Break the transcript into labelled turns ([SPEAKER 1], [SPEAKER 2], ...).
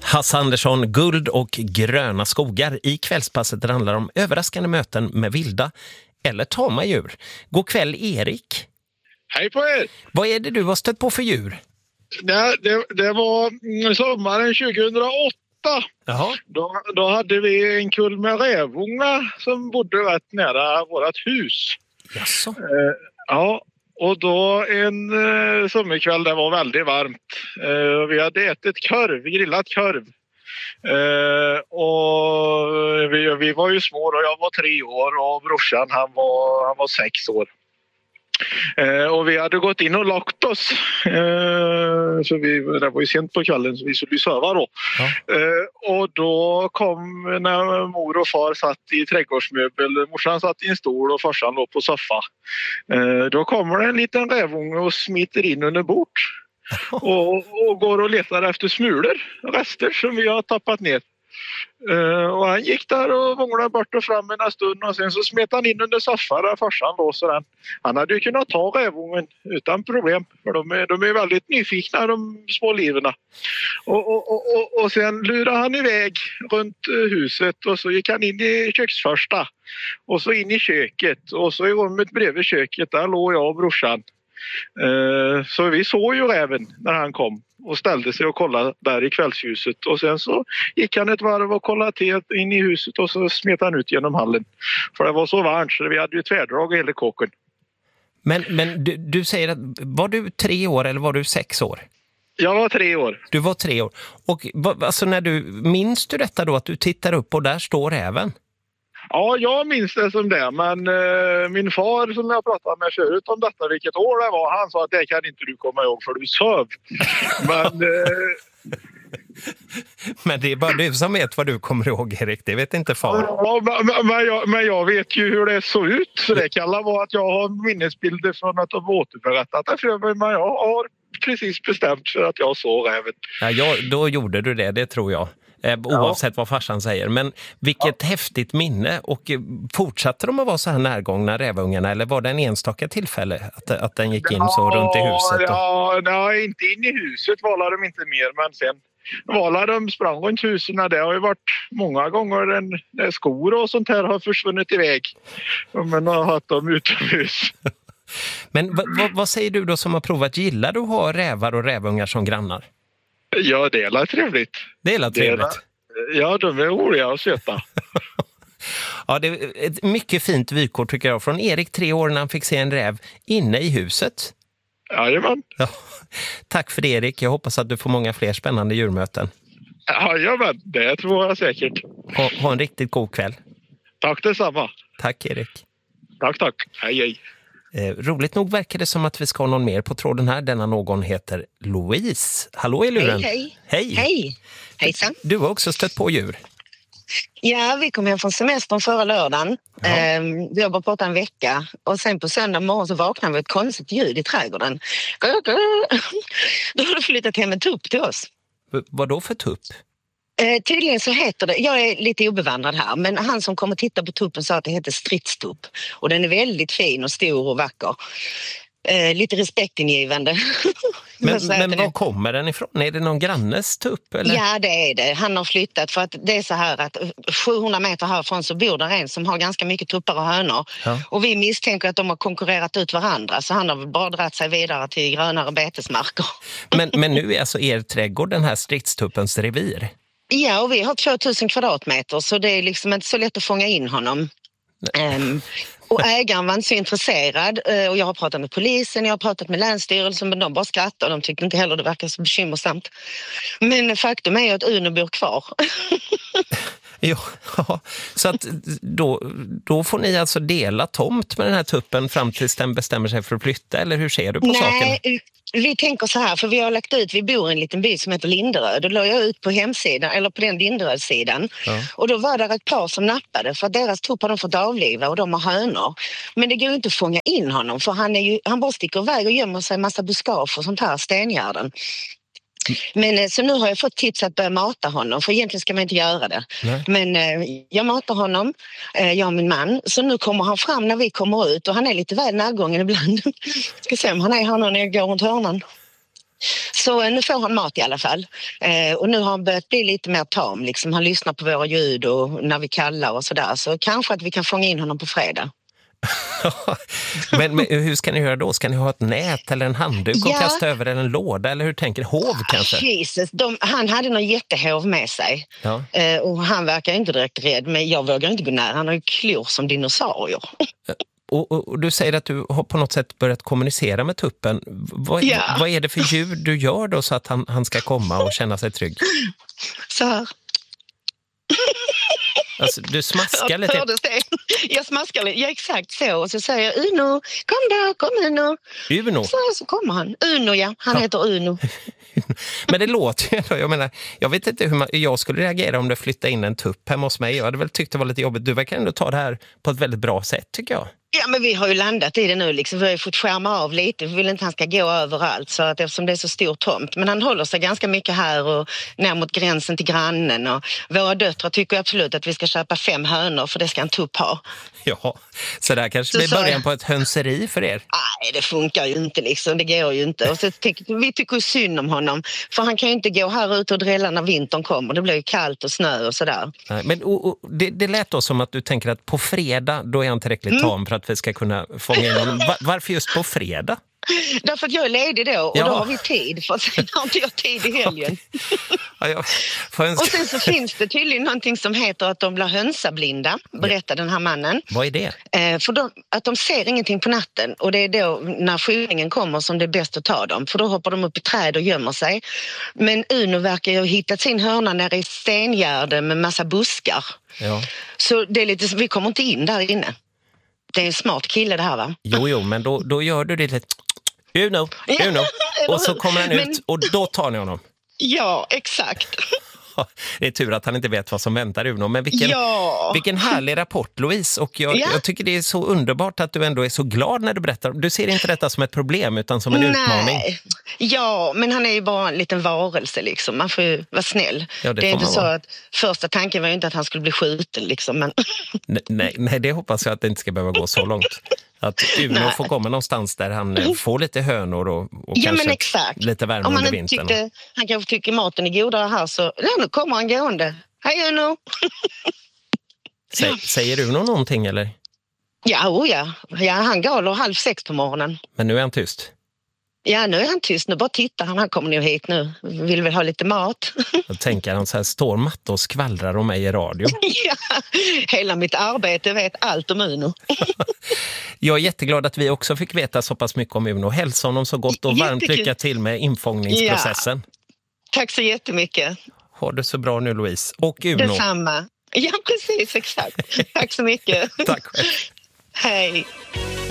[SPEAKER 1] Hasse Andersson, guld och gröna skogar. I kvällspasset handlar om överraskande möten med vilda eller tama djur. God kväll, Erik.
[SPEAKER 2] Hej på er!
[SPEAKER 1] Vad är det du har stött på för djur?
[SPEAKER 2] Det var sommaren 2008.
[SPEAKER 1] Jaha.
[SPEAKER 2] Då hade vi en kull med rävungar som bodde rätt nära vårt hus.
[SPEAKER 1] Jaså?
[SPEAKER 2] Ja, och då en sommarkväll, det var väldigt varmt. Vi hade ätit grillat korv. Och vi var ju små och jag var 3 år och brorsan han var 6 år. Och vi hade gått in och lagt oss. Så det var ju sent på kvällen så vi skulle sova då. Ja. Och då kom när mor och far satt i trädgårdsmöbel. Morsan satt i en stol och farsan låg på soffa. Då kommer det en liten rävunge och smiter in under bord. Och går och letar efter smulor, rester som vi har tappat ner. Och han gick där och vånglade bort och fram en stund och sen så smet han in under soffan där farsan låser den. Han hade ju kunnat ta rävungen utan problem för de är väldigt nyfikna de små liverna. Och sen lurade han iväg runt huset och så gick han in i köksförsta och så in i köket och så i rummet bredvid köket där låg jag och brorsan. Så vi såg ju räven när han kom och ställde sig och kollade där i kvällshuset och sen så gick han ett varv och kollade in i huset och så smet han ut genom hallen för det var så varmt så vi hade ju tvärdrag i hela kåken.
[SPEAKER 1] Men du säger att var du 3 år eller var du 6 år?
[SPEAKER 2] Jag var 3 år.
[SPEAKER 1] Du var 3 år och alltså minns du detta då att du tittar upp och där står räven?
[SPEAKER 2] Ja, jag minns det som det, men min far som jag pratade med förut om detta, vilket år det var, han sa att det kan inte du komma ihåg för du söv.
[SPEAKER 1] Men det är bara du som vet vad du kommer ihåg, Erik, det vet inte far.
[SPEAKER 2] Ja, men jag vet ju hur det såg ut, så det kan vara att jag har minnesbilder från att de återberättat det för mig, men jag har precis bestämt för att jag såg räven.
[SPEAKER 1] Ja, då gjorde du det tror jag. Oavsett vad farsan säger. Men vilket häftigt minne. Och fortsatte de att vara så här närgångna rävungarna? Eller var det en enstaka tillfälle att den gick in så runt i huset?
[SPEAKER 2] Nej, inte in i huset var de inte mer. Men sen var de sprang runt husen. Det har ju varit många gånger när skor och sånt här har försvunnit iväg. Men har haft dem utomhus.
[SPEAKER 1] Men vad säger du då som har provat? Gillar du att ha rävar och rävungar som grannar?
[SPEAKER 2] Ja, det är trevligt.
[SPEAKER 1] Det är trevligt.
[SPEAKER 2] Ja, de är roliga och söta.
[SPEAKER 1] Ja, det är ett mycket fint vykort tycker jag. Från Erik 3 år när han fick se en räv inne i huset.
[SPEAKER 2] Jajamän.
[SPEAKER 1] Ja. Tack för det, Erik. Jag hoppas att du får många fler spännande djurmöten.
[SPEAKER 2] Jajamän, det tror jag säkert.
[SPEAKER 1] Ha en riktigt god kväll.
[SPEAKER 2] Tack detsamma.
[SPEAKER 1] Tack, Erik.
[SPEAKER 2] Tack. Hej.
[SPEAKER 1] Roligt nog verkar det som att vi ska ha någon mer på tråden här. Denna någon heter Louise. Hallå i luren.
[SPEAKER 3] Hej. Hejsan.
[SPEAKER 1] Du har också stött på djur.
[SPEAKER 3] Ja, vi kom hem från semestern förra lördagen. Vi har varit borta en vecka. Och sen på söndag morgon så vaknade vi ett konstigt ljud i trädgården. Då har det flyttat hem en tupp till oss.
[SPEAKER 1] Vad då för tupp?
[SPEAKER 3] Tydligen så heter det, jag är lite obevandrad här, men han som kommer titta på tuppen sa att det heter stridstupp. Och den är väldigt fin och stor och vacker. Lite respektingivande.
[SPEAKER 1] Men var kommer den ifrån? Är det någon grannes tupp? Eller?
[SPEAKER 3] Ja, det är det. Han har flyttat för att det är så här att 700 meter härifrån så bor där en som har ganska mycket tuppar och hönor. Ja. Och vi misstänker att de har konkurrerat ut varandra så han har bara dratt sig vidare till grönare betesmarker.
[SPEAKER 1] Men nu är alltså er trädgård den här stridstuppens revir?
[SPEAKER 3] Ja, och vi har 2000 kvadratmeter så det är liksom inte så lätt att fånga in honom. Och ägaren var inte så intresserad och jag har pratat med polisen, jag har pratat med länsstyrelsen men de bara skrattade och de tyckte inte heller det verkar så bekymmersamt. Men faktum är ju att Uno bor kvar.
[SPEAKER 1] Ja, så att då får ni alltså dela tomt med den här tuppen fram tills den bestämmer sig för att flytta eller hur ser du på saken?
[SPEAKER 3] Nej, vi tänker så här för vi har lagt ut, vi bor i en liten by som heter Linderöd och la jag ut på hemsidan eller på den Linderöd-sidan och då var det ett par som nappade för att deras tupp har de fått avliva och de har hönor. Men det går inte att fånga in honom för han bara sticker iväg och gömmer sig en massa buskage och sånt här, stengärden. Men så nu har jag fått tips att börja mata honom för egentligen ska man inte göra det. Nej. Men jag matar honom, jag och min man. Så nu kommer han fram när vi kommer ut och han är lite väl närgången ibland. Ska se om han är här när jag går runt hörnan. Så nu får han mat i alla fall. Och nu har han börjat bli lite mer tam. Liksom. Han lyssnar på våra ljud och när vi kallar och sådär. Så kanske att vi kan fånga in honom på fredag.
[SPEAKER 1] men hur ska ni göra då? Ska ni ha ett nät eller en handduk och kasta över en låda? Eller hur tänker hov kanske?
[SPEAKER 3] Jesus, han hade någon jättehov med sig.
[SPEAKER 1] Ja.
[SPEAKER 3] Och han verkar inte direkt rädd. Men jag vågar inte gå nära. Han har ju klor som dinosaurier.
[SPEAKER 1] Och du säger att du har på något sätt börjat kommunicera med tuppen. Vad är det för ljud du gör då så att han ska komma och känna sig trygg?
[SPEAKER 3] Så här.
[SPEAKER 1] Alltså, du smaskar lite.
[SPEAKER 3] Jag smaskar lite, ja exakt så. Och så säger jag, Uno, kom Uno.
[SPEAKER 1] Uno?
[SPEAKER 3] Så kommer han. Uno, ja. Han heter Uno.
[SPEAKER 1] Men det låter ju ändå, jag menar, jag vet inte hur jag skulle reagera om det flyttade in en tupp hemma hos mig. Jag hade väl tyckt det var lite jobbigt. Du verkar ändå ta det här på ett väldigt bra sätt, tycker jag.
[SPEAKER 3] Ja, men vi har ju landat i det nu liksom. Vi har ju fått skärma av lite. Vi vill inte att han ska gå överallt så att eftersom det är så stor tomt. Men han håller sig ganska mycket här och ner mot gränsen till grannen. Och våra döttrar tycker absolut att vi ska köpa 5 hönor för det ska en tupp ha. Ja,
[SPEAKER 1] så där kanske blir början på ett hönseri för er.
[SPEAKER 3] Nej, det funkar ju inte liksom. Det går ju inte. Och så vi tycker synd om honom. För han kan ju inte gå här ute och drälla när vintern kommer. Det blir ju kallt och snö och sådär.
[SPEAKER 1] Nej, men det lät då som att du tänker att på fredag då är han tillräckligt tam för att vi ska kunna fånga in honom. Varför just på fredag?
[SPEAKER 3] Därför att jag är ledig då och då har vi tid. För sen har inte jag tid i helgen. Och sen så finns det tydligen någonting som heter att de blir hönsablinda, berättar den här mannen.
[SPEAKER 1] Vad är det?
[SPEAKER 3] För att de ser ingenting på natten och det är då när skymningen kommer som det är bäst att ta dem. För då hoppar de upp i träd och gömmer sig. Men Uno verkar ju ha hittat sin hörna nere i stengärde med massa buskar. Ja. Så det är lite, vi kommer inte in där inne. Det är en smart kille det här, va?
[SPEAKER 1] Jo, men då gör du det lite... Uno. Och så kommer han ut och då tar ni honom.
[SPEAKER 3] Ja, exakt.
[SPEAKER 1] Det är tur att han inte vet vad som väntar Uno. Men vilken härlig rapport, Louise. Och jag tycker det är så underbart att du ändå är så glad när du berättar. Du ser inte detta som ett problem utan som en utmaning.
[SPEAKER 3] Ja, men han är ju bara en liten varelse liksom. Man får ju vara snäll.
[SPEAKER 1] Ja,
[SPEAKER 3] det är inte så att första tanken var ju inte att han skulle bli skjuten liksom. Men...
[SPEAKER 1] Nej, det hoppas jag att det inte ska behöva gå så långt. Att Uno får komma någonstans där han får lite hönor och kanske lite värme under vintern.
[SPEAKER 3] Han kanske tycker maten är godare här så nu kommer han gående. Hej Uno!
[SPEAKER 1] Säger Uno någonting eller?
[SPEAKER 3] Ja, han galer 5:30 på morgonen.
[SPEAKER 1] Men nu är han tyst?
[SPEAKER 3] Ja, nu är han tyst. Nu bara tittar han kommer nog hit nu. Vill väl ha lite mat.
[SPEAKER 1] Jag tänker han så här, står Matte och skvallrar om mig i radio.
[SPEAKER 3] Ja, hela mitt arbete vet allt om Uno.
[SPEAKER 1] Jag är jätteglad att vi också fick veta så pass mycket om Uno. Hälsa honom så gott och varmt lycka till med infångningsprocessen. Ja.
[SPEAKER 3] Tack så jättemycket.
[SPEAKER 1] Ha det så bra nu, Louise. Och Uno.
[SPEAKER 3] Detsamma. Ja, precis, exakt. Tack så mycket.
[SPEAKER 1] Tack själv.
[SPEAKER 3] Hej.